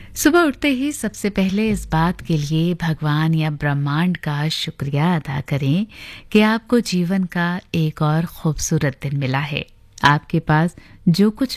सुबह उठते ही सबसे पहले इस बात के लिए भगवान या ब्रह्मांड का शुक्रिया अदा करें कि आपको जीवन का एक और खूबसूरत दिन मिला है। आपके पास जो कुछ